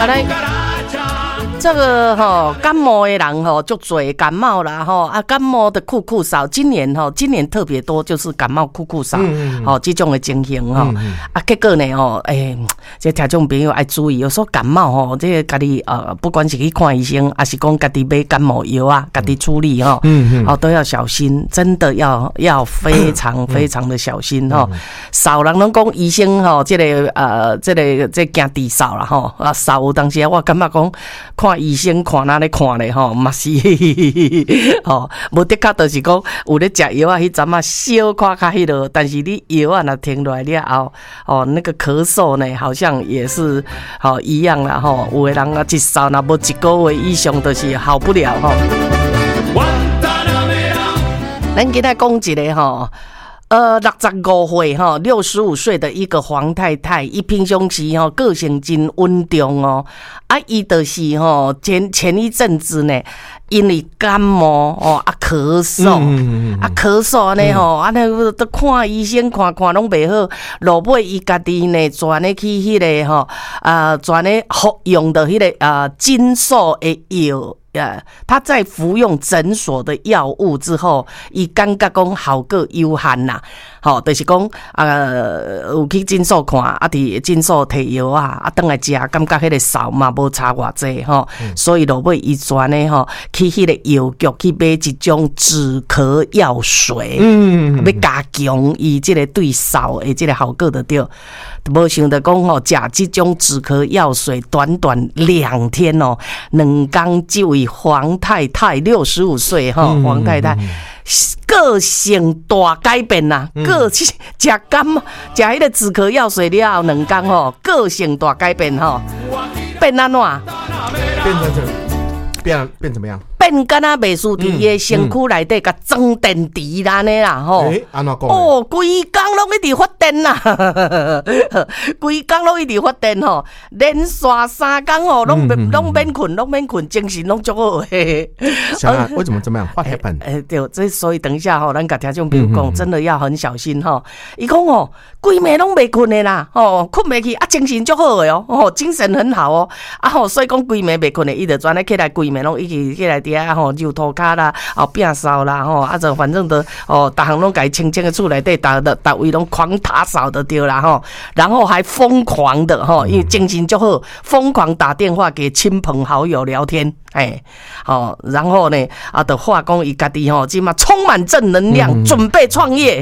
来。这个感冒的人就嘴感冒啦感冒的酷酷嗽，今年特别多，就是感冒酷酷嗽这种的情形结果呢这听众朋友要注意，有时候感冒这个家己不管是去看医生，还是讲家己买感冒药啊，家己处理都要小心，真的要非常非常的小心少人拢讲医生这惊低扫啦扫有当时我感觉讲看医生看哪咧看咧嘛是无的确就是讲有咧食药啊，迄阵啊小看较迄落，但是你药啊若停落来了后那个咳嗽呢好像也是一样啦有的人啊一扫若无一个月以上就是好不了咱今仔讲一个65岁65岁的一个黄太太，伊平常时个性真稳重伊就是前一阵子呢，因为感冒咳嗽咳嗽呢都看医生看拢袂好，落尾伊家己呢转咧去迄个转咧服用的迄个金素的药。他在服用诊所的药物之后，伊感觉讲效果有限啦。就是讲有去诊所看，伫诊所摕药转来食，感觉迄个嗽嘛无差偌济所以落尾伊转咧去迄个药局去买一种止咳药水，要加强伊即个对嗽的即个效果就对。无想到讲食即种止咳药水，短短2天2天就位黄太太65岁黄太太个性大改变啦，个食迄个止咳药水了后2天个性大改变变安怎？ 变怎么样？ 变敢若袂输伫伊的身躯内底甲装电池安尼啦安怎讲？ 规工拢一直发电啦，规工拢一直发电连续3天拢免困，精神拢足好诶。 为什么这么样？What happened？ 对，这所以等一下咱甲听众朋友讲，真的要很小心伊讲规暝拢袂困的啦，困袂去精神足好诶精神很好所以讲规暝袂困的，伊就专咧起来规暝拢一直起来伫揉涂骹啦，变扫啦就反正的逐项拢家清清的厝内底，逐位拢狂打扫的对啦然后还疯狂的因为精神就好，疯狂打电话给亲朋好友聊天然后呢就话讲伊家己即嘛充满正能量，准备创业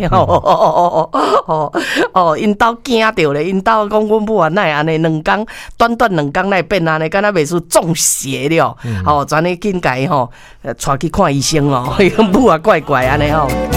因兜惊着咧，因兜讲阮母啊哪会安尼短2天来变安尼，敢若袂输中邪了全咧紧甲伊带去看医生母啊怪怪安尼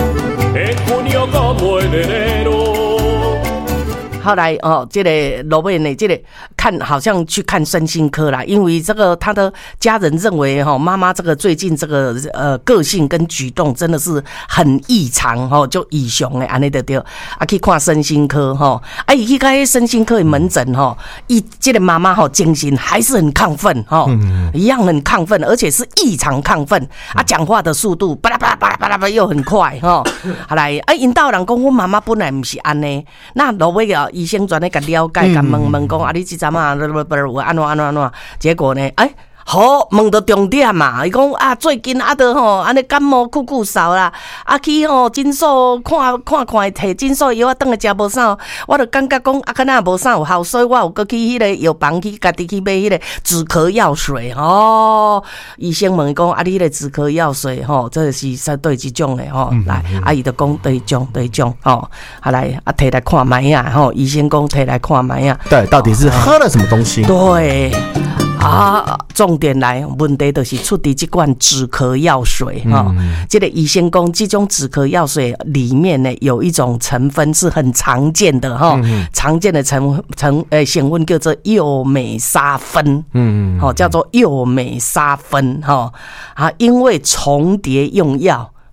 后来这个罗贝呢，这个好像去看身心科啦，因为这个他的家人认为妈妈这个最近这个个性跟举动真的是很异常就异常的安尼就对去看身心科伊去看身心科的门诊伊这个妈妈精神还是很亢奋一样很亢奋，而且是异常亢奋讲话的速度巴拉巴拉巴拉巴拉又很快后来因兜人讲我妈妈本来不是安尼，那罗贝医生专咧甲了解，甲问讲你即阵有安怎，结果呢好，问到重点嘛，伊讲最近都安尼感冒酷酷嗽啦，去诊所看摕诊所药转来食无啥，我就感觉讲敢若无啥有效，所以我有搁去迄个药房去家己去买迄个止咳药水医生问伊讲你迄个止咳药水这是对即种的来伊就讲对种好来摕来看卖医生讲摕来看卖对，到底是喝了什么东西？ 对重点来，问题就是出伫这款止咳药水这个医生讲，这种止咳药水里面呢有一种成分是很常见的常见的成分叫做右美沙芬叫做右美沙芬因为重叠用药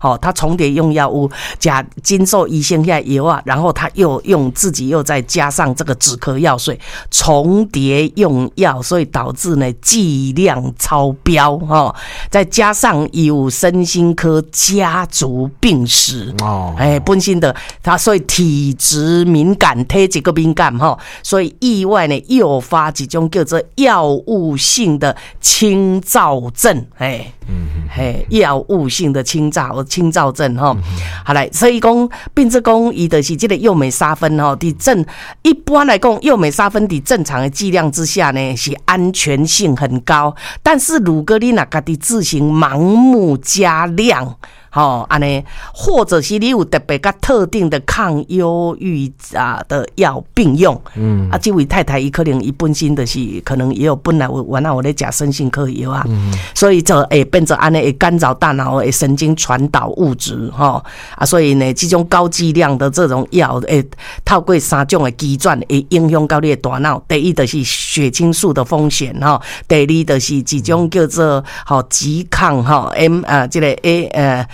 它重叠用药物加经受医生下药啊，然后他又自己又再加上这个止咳药水，重叠用药，所以导致呢剂量超标再加上有身心科家族病史本身的他所以体质敏感，体质个敏感所以意外呢诱发一种叫做药物性的清燥症，药物性的清燥症好来，所以讲变成讲伊就是这个右美沙芬一般来讲右美沙芬在正常的剂量之下呢是安全性很高，但是如果你若家己自行盲目加量安尼，或者是你有特别较特定的抗忧郁的药并用，这位太太伊可能伊本身就是可能也有本来原来我在吃身心科药所以就会变成安尼会干扰大脑的神经传导物质所以呢，这种高剂量的这种药会透过3种的机转会影响到你的大脑。第一就是血清素的风险第二就是一种叫做急抗这个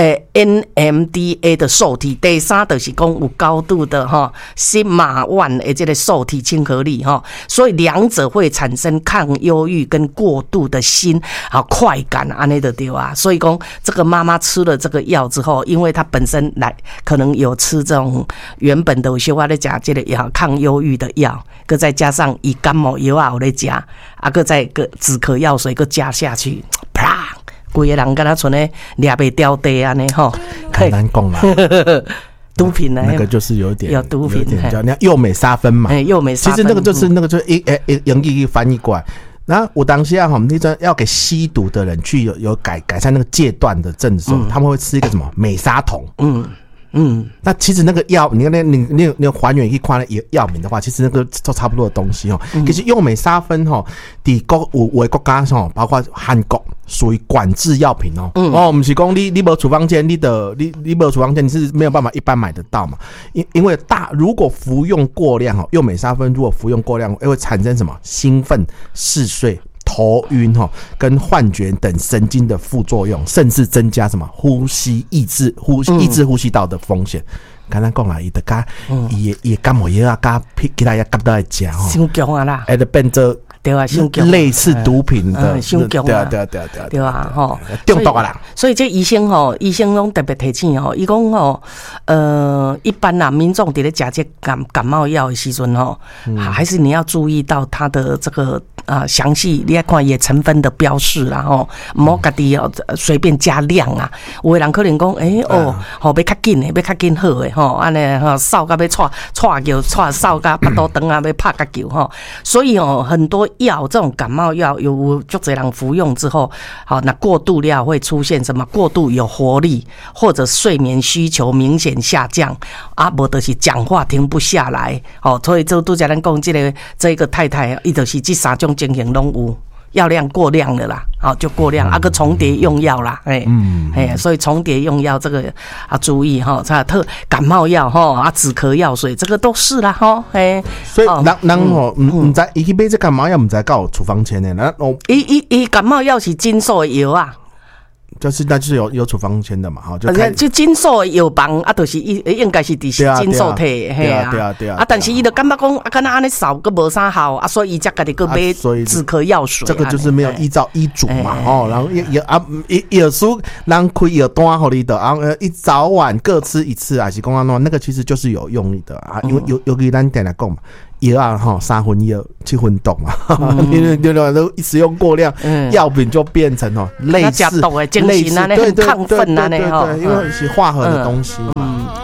NMDA 的受体，第三就是讲有高度的sigma-1的这个受体亲和力所以两者会产生抗忧郁跟过度的心快感安尼就对啊。所以讲这个妈妈吃了这个药之后，因为她本身可能有吃这种原本的有些我在吃这个药抗忧郁的药，再再加上以感冒药有在吃再再个止咳药水个加下去，啪！规个人跟他存的抓不掉地安尼很难讲啦。 毒品呢？ 那个就是有点毒品， 叫那右美沙芬嘛。 右美沙芬， 其实那个就是英语翻译过来。然后我当下那种要给吸毒的人去有改善那个戒断的症的时候，他们会吃一个什么美沙酮。那其实那个药，你看你还原去看那药名的话，其实那个都差不多的东西其实右美沙芬在有的国家包括韩国属于管制药品不是说你没有处方签，你没有处方签你是没有办法一般买得到嘛。因为如果服用过量右美沙芬如果服用过量会产生什么兴奋、嗜睡、头晕跟幻觉等神经的副作用，甚至增加什么抑制呼吸道的风险。刚才讲啦，伊的也感冒药加其他药夹到来吃伤强啦， 会变做对啊， 类似毒品的， 对啊， 中毒啊啦。 所以这医生拢特别提醒伊讲一般啦，民众在咧吃这感冒药的时阵还是你要注意到它的这个详细，你要看也成分的标示啦唔好家己随便加量啊。有的人可能讲要较紧的，要较紧好的安尼扫到要踹球，扫到巴肚肠要拍个球所以很多药这种感冒药有足侪人服用之后，那过度量会出现什么？过度有活力，或者睡眠需求明显下降不就是讲话停不下来所以就拄才咱讲这个太太，伊就是这3种情形拢有。药量过量了啦，就过量个重叠用药啦，所以重叠用药这个注意特感冒药止咳药水这个都是啦所以人唔知伊去买这感冒药唔知有处方签的， 伊感冒药是禁售的药那就是有处方签的嘛， 就禁售的药房就是应该是禁售体但是伊就感觉讲敢若安尼扫个无啥效所以伊才家己个买止咳药水， 这个就是没有依照医嘱嘛然后有书人开药单给你的一早晚各吃一次还是讲那个其实就是有用力的因为尤其咱来讲嘛。药3分药7分毒嘛，你都使用过量，药品就变成类似对， 因为是化合的东西。